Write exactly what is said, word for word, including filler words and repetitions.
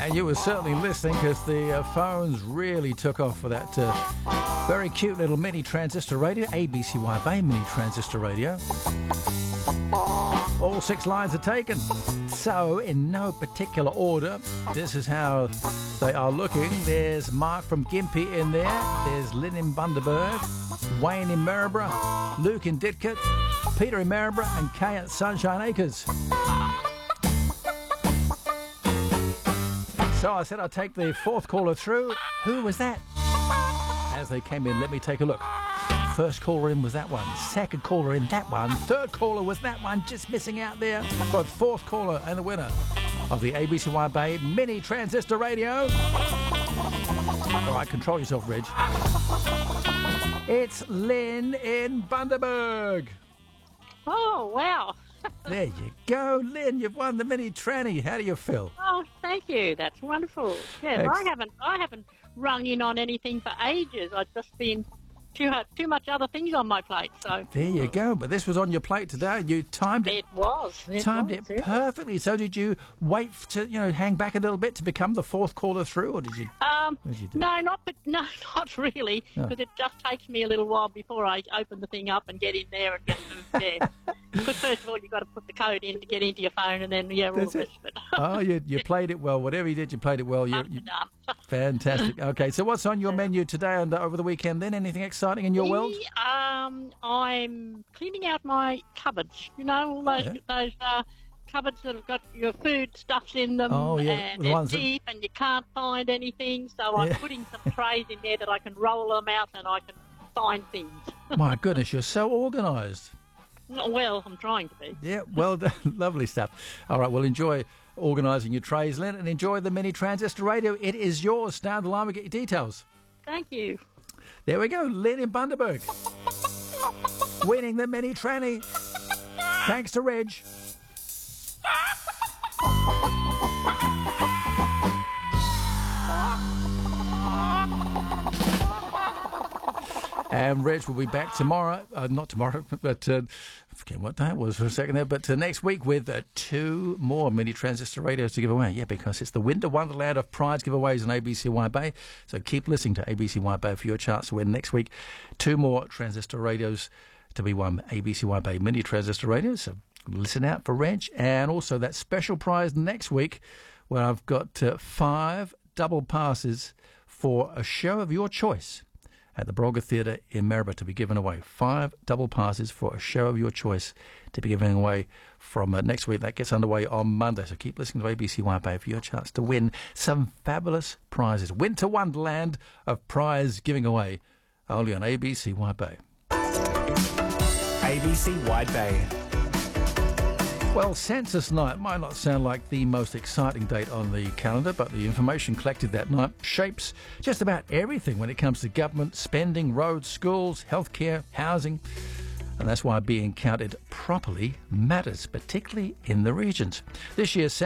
And you were certainly listening because the uh, phones really took off for that uh, very cute little mini transistor radio, A B C Y Bay mini transistor radio. All six lines are taken. So, in no particular order, this is how they are looking. There's Mark from Gympie in there. There's Lynn in Bundaberg, Wayne in Maryborough, Luke in Ditcut, Peter in Maryborough, and Kay at Sunshine Acres. So I said I'd take the fourth caller through. Who was that? As they came in, let me take a look. First caller in was that one. Second caller in, that one. Third caller was that one, just missing out there. But fourth caller and the winner of the A B C Y Bay Mini Transistor Radio. All right, control yourself, Reg. It's Lynn in Bundaberg. Oh, wow. There you go, Lynn. You've won the mini tranny. How do you feel? Oh, thank you. That's wonderful. Yeah, Ex- I haven't, I haven't rung in on anything for ages. I've just been too too much other things on my plate. So there you go. But this was on your plate today. You timed it. It was. It timed was, it yeah. perfectly. So did you wait to you know hang back a little bit to become the fourth caller through, or did you? Um, what did you do? no, not but no, not really. No. Because it just takes me a little while before I open the thing up and get in there and get them there. Because first of all, you've got to put the code in to get into your phone, and then yeah, all That's the it. rest of it. Oh, you you played it well. Whatever you did, you played it well. You, Up you and down. fantastic. Okay, so what's on your menu today and uh, over the weekend? Then anything exciting in your world? Um, I'm cleaning out my cupboards. You know, all those Yeah. those uh, cupboards that have got your food stuffs in them, Oh, yeah, and the they're ones that- deep, and you can't find anything. So I'm Yeah. putting some trays in there that I can roll them out, and I can find things. My goodness, you're so organised. Well, I'm trying to be. Yeah, well done. Lovely stuff. All right, well, enjoy organising your trays, Lynn, and enjoy the mini transistor radio. It is yours. Stay on the line. We get your details. Thank you. There we go. Lynn in Bundaberg. Winning the mini tranny. Thanks to Reg. And Reg will be back tomorrow, uh, not tomorrow, but uh, I forget what day it was for a second there, but uh, next week with uh, two more mini transistor radios to give away. Yeah, because it's the winter wonderland of prize giveaways on A B C Y Bay. So keep listening to A B C Y Bay for your chance to win next week. Two more transistor radios to be won, A B C Y Bay mini transistor radios. So listen out for Reg. And also that special prize next week where I've got uh, five double passes for a show of your choice at the Brogger Theatre in Maryborough to be given away. Five double passes for a show of your choice to be given away from uh, next week. That gets underway on Monday. So keep listening to A B C Y Bay for your chance to win some fabulous prizes. Winter wonderland of prize giving away only on A B C Y Bay. A B C Wide Bay. Well, Census Night might not sound like the most exciting date on the calendar, but the information collected that night shapes just about everything when it comes to government spending, roads, schools, healthcare, housing. And that's why being counted properly matters, particularly in the regions. This year,